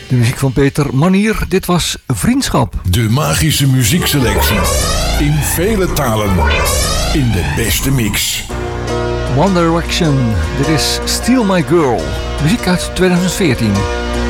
De muziek van Peter Manier, dit was Vriendschap. De magische muziekselectie. In vele talen. In de beste mix. One Direction, dit is Steal My Girl. Muziek uit 2014.